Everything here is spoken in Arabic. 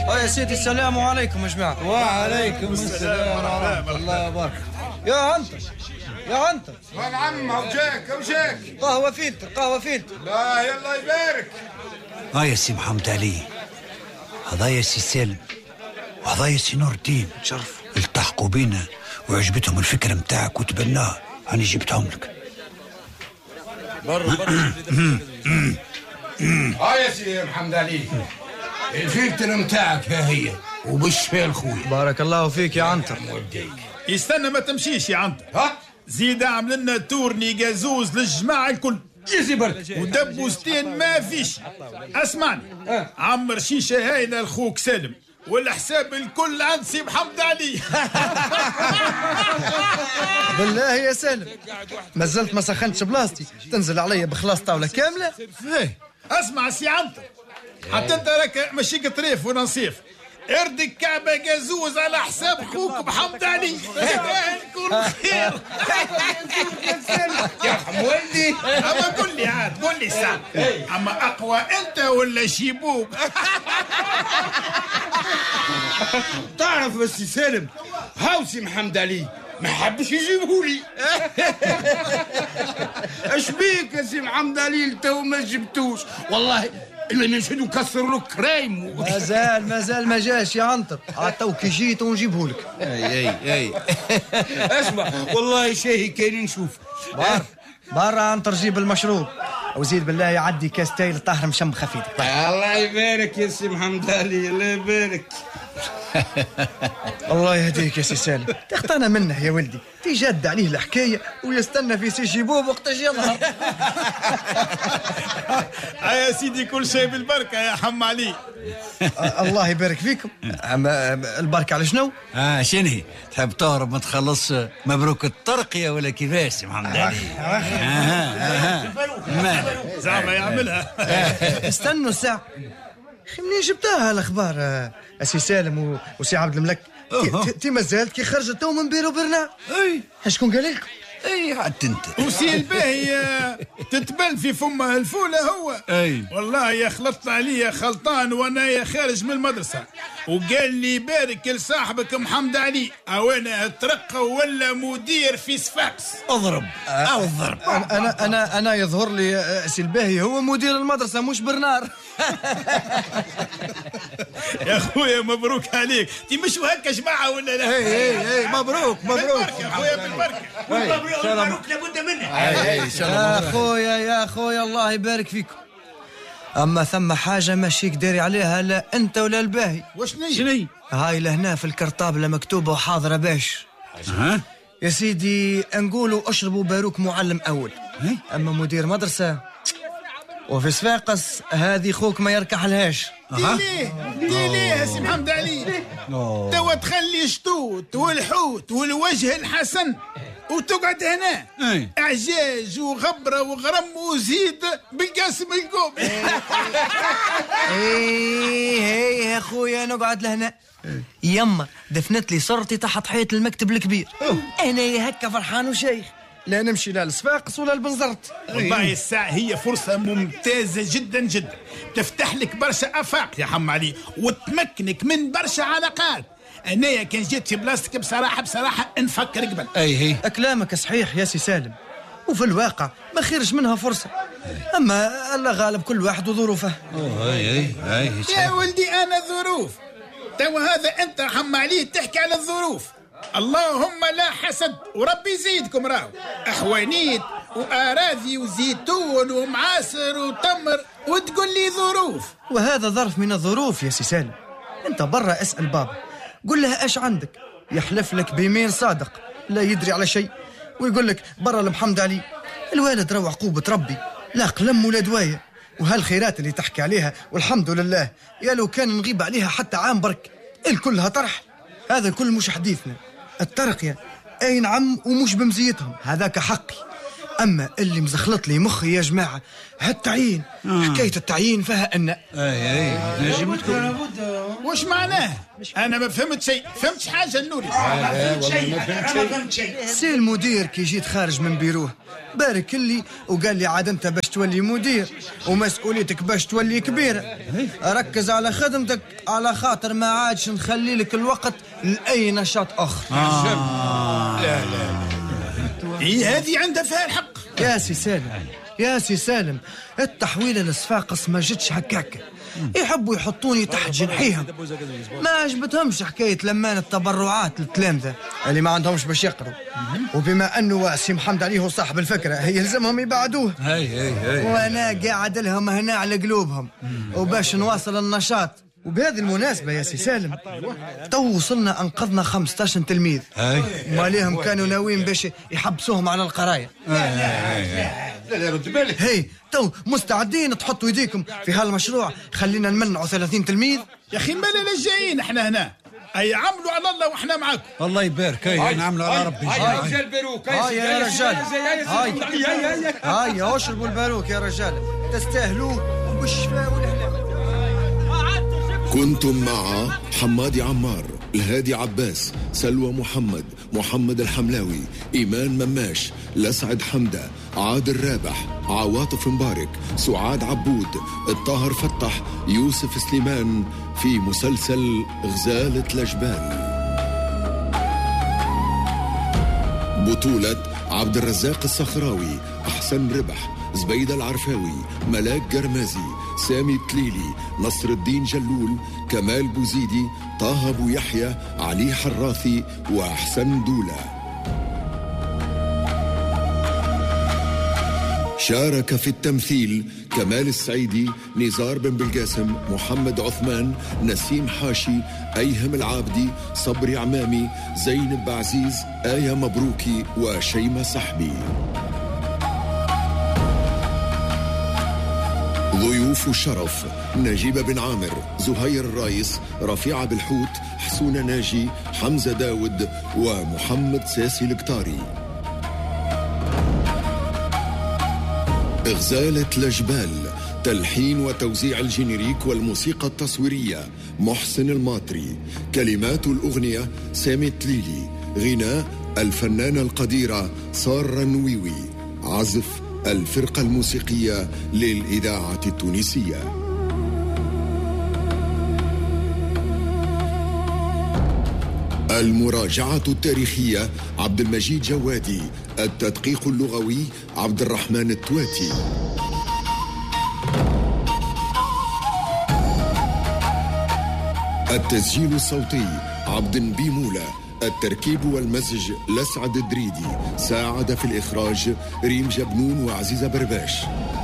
يا سيدي السلام عليكم يا جماعة. وعليكم السلام ورحمة الله وبركاته. يا عنتر يا عنتر. نعم وجاك قهوة فلتر. لا يلا يبارك. يا سي محمد علي، هذا يا سي سالم وهذا يا سي نور الدين شرف التحقوا بينا وعجبتهم الفكرة متاعك وتبناها، أنا جبتهم لك. يا سي محمد علي، الفلتر متاعك ها هي وبالشفاء الخوي. بارك الله فيك يا عنتر. يستنى ما تمشيش يا عنتر، زيد اعمل لنا تورني جازوز للجماعة الكل. يزي برك ودبوستين ما فيش. اسمعني، عمر شيشة هايلة لخوك سالم والحساب الكل عند سي محمد علي. بالله يا سالم ما زلت ما سخنتش بلاصتي، تنزل عليا بخلاص طاولة كاملة. اسمع سي عنتر، حتى انت راك ماشيك طريف ونصيف، اردك كعبة جازوز على حساب خوك محمد علي. نكون خير. يا حمولدي. اما قول لي سعد، اما اقوى انت ولا شيبوب؟ تعرف بس سي سالم، هاوسي محمد علي ما حبش يجيبهولي. اش بيك يا سي محمد علي تو ما جبتوش؟ والله اللي نشهدو كسر له كريم. مازال ما جاش يا عنتر، عطاو كي جيت ونجيبهولك. اي اسمع والله شاهي كاين نشوف. برا عنتر جيب المشروب وزيد بالله يعدي كاس تاي طاهر مشم خفيف. الله يبارك يا سي محمد علي، الله يبارك. الله يهديك يا سي سالم، تختنا منه يا ولدي، تجد عليه الحكايه ويستنى في سي شيبوب وقتاش يظهر. يا سيدي كل شيء بالبركه يا حم علي. الله يبارك فيكم. اما البركه على شنو؟ شنهي تحب تهرب ما تخلص مبروك الترقية ولا كيفاش سي محمد علي؟ زعما يعملها. استنوا الساعه، منين جبتها الاخبار سي سالم وسي عبد الملك؟ تي مازالت كي خرجت تو من بيرو برنار. شكون قال لكم؟ حتى انت وسي الباهي تتبل في فمه الفوله هو. والله يا خلطت عليا خلطان وانا يا خارج من المدرسه، وقال لي بارك لصاحبك محمد علي وانا اترقى ولا مدير في صفاقس. اضرب. انا يظهر لي سي الباهي هو مدير المدرسه مش برنار. يا خويا مبروك عليك، تي مش هكا جماعه ولا لا؟ اي مبروك يا خويا بالبركه. مبروك لابد منه. يا خويا الله يبارك فيكم. اما ثم حاجه ماشيك داري عليها لا انت ولا الباهي. شني؟ هاي لهنا في الكرطابله مكتوبه وحاضره باش يا سيدي نقولوا اشربوا باروك معلم اول، اما مدير مدرسه وفي صفاقس هذه خوك ما يركح لهاش. دي ليه يا سي محمد علي؟ توا تخلي شطوط والحوت والوجه الحسن وتقعد هنا اعجاج وغبره وغرم وزيد بالقاسم القوم. ايه يا خويا نقعد لهنا. يما دفنت لي صورتي تحت حيط المكتب الكبير، انا هكا فرحان وشيخ، لا نمشي لا لصفاقس ولا لبنزرت. والله الساعة هي فرصة ممتازة جدا جدا، تفتح لك برشا آفاق يا حم علي وتمكنك من برشا علاقات. أنا كان جيت في بلاصتك بصراحة نفكر قبل. هي كلامك صحيح يا سي سالم، وفي الواقع ما خيرش منها فرصة، أما الله غالب كل واحد وظروفه. يا ولدي أنا ظروف، توا هذا أنت حم علي تحكي على الظروف. اللهم لا حسد وربي يزيدكم، راهو أحوانيت وأراضي وزيتون ومعاصر وتمر وتقول لي ظروف. وهذا ظرف من الظروف يا سي سالم. أنت برا اسأل بابا، قل له ايش عندك، يحلف لك بيمين صادق لا يدري على شيء، ويقول لك برا المحمد علي الوالد روع قوة ربي لا قلم ولا دواية، وهالخيرات اللي تحكي عليها والحمد لله يا لو كان نغيب عليها حتى عام برك الكلها طرح. هذا كل مش حديثنا. الترقية اي نعم ومش بمزيتهم، هذاك حقي، أما اللي مزخلط لي مخي يا جماعة هالتعيين. حكاية التعيين فيها أن نجم تكون وش معناه؟ أنا ما فهمت شيء. فهمتش حاجة النوري. ما فهمت شيء. سي المدير كي جيت خارج من بيروه بارك لي وقال لي عاد انت باش تولي مدير ومسؤوليتك باش تولي كبيرة، ركز على خدمتك على خاطر ما عادش نخلي لك الوقت لأي نشاط آخر. لا إيه هذه عندها فيها الحق. يا سي سالم التحويلة لصفاقس ما جتش هكاك، يحبوا يحطوني تحت جنحيهم، ما عجبتهمش حكاية لمان التبرعات للتلامذة اللي ما عندهمش باش يقروا، وبما أنه سي محمد علي هو صاحب الفكرة هي يلزمهم يبعدوه. وأنا قاعد لهم هنا على قلوبهم وباش نواصل النشاط. وبهذه المناسبة يا سي سالم تو وصلنا أنقذنا 15 تلميذ ما ليهم كانوا ناويين باش يحبسوهم على القراية. لا رد بالك. هي تو مستعدين تحطوا يديكم في هالمشروع خلينا نمنعوا 30 تلميذ. يا أخي مالنا جايين احنا هنا، أي عملوا على الله وإحنا معاكم. الله يبارك. هاي نعملوا على ربي. هاي الباروك. هاي يا رجال هاي اشربوا الباروك يا رجال تستاهلوه وبالشفاء والهلا. كنتم مع حمادي عمار، الهادي عباس، سلوى محمد، محمد الحملاوي، إيمان مماش، لسعد حمدة، عادل رابح، عواطف مبارك، سعاد عبود، الطاهر فتح، يوسف سليمان في مسلسل غزالة لجبال. بطولة عبد الرزاق الصخراوي، أحسن ربح، زبيدة العرفاوي، ملاك جرمازي، سامي بتليلي، نصر الدين جلول، كمال بوزيدي، طه أبو يحيى، علي حراثي، وأحسن دولة. شارك في التمثيل كمال السعيدي، نزار بن بالقاسم، محمد عثمان، نسيم حاشي، أيهم العابدي، صبري عمامي، زينب عزيز، آية مبروكي، وشيمة صحبي. ضيوف الشرف: نجيب بن عامر، زهير الرايس، رفيعة بالحوت، حسون ناجي، حمزة داود، ومحمد ساسي القطاري. غزالة لجبال، تلحين وتوزيع الجينيريك والموسيقى التصويرية محسن الماطري، كلمات الأغنية سامي تليلي، غناء الفنانة القديرة سارة النويوي، عزف الفرقة الموسيقية للإذاعة التونسية. المراجعة التاريخية عبد المجيد جوادي، التدقيق اللغوي عبد الرحمن التواتي. التسجيل الصوتي عبد بيمولة، التركيب والمزج لسعد الدريدي، ساعد في الإخراج ريم جبنون وعزيزة برباش.